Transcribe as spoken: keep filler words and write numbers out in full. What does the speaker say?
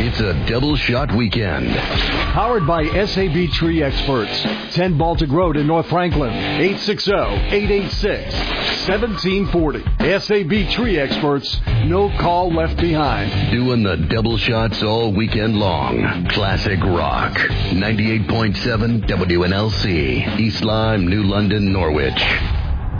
It's a double shot weekend. Powered by S A B Tree Experts. ten Baltic Road in North Franklin. eight six zero, eight eight six, one seven four zero. S A B Tree Experts. No call left behind. Doing the double shots all weekend long. Classic rock. ninety-eight point seven W N L C. East Lyme, New London, Norwich.